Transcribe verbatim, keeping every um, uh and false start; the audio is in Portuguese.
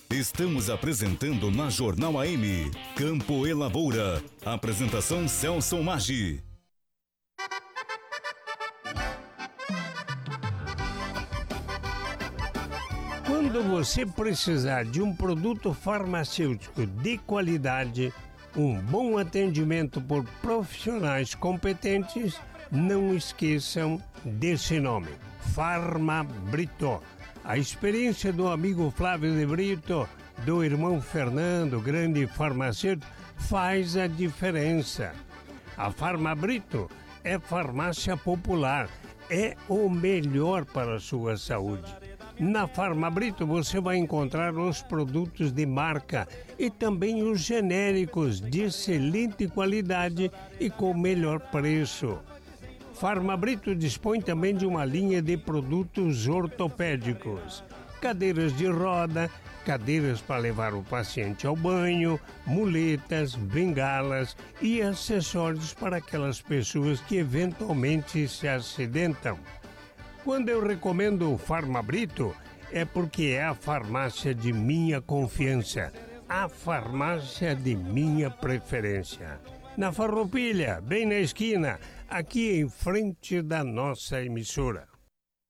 Estamos apresentando na Jornal A M, Campo e Lavoura. Apresentação Celso Maggi. Quando você precisar de um produto farmacêutico de qualidade, um bom atendimento por profissionais competentes, não esqueçam desse nome, Farmabrito. A experiência do amigo Flávio de Brito, do irmão Fernando, grande farmacêutico, faz a diferença. A Farmabrito é farmácia popular, é o melhor para a sua saúde. Na Farmabrito você vai encontrar os produtos de marca e também os genéricos de excelente qualidade e com melhor preço. Farmabrito dispõe também de uma linha de produtos ortopédicos, cadeiras de roda, cadeiras para levar o paciente ao banho, muletas, bengalas e acessórios para aquelas pessoas que eventualmente se acidentam. Quando eu recomendo o Farmabrito, é porque é a farmácia de minha confiança, a farmácia de minha preferência. Na Farroupilha, bem na esquina, aqui em frente da nossa emissora.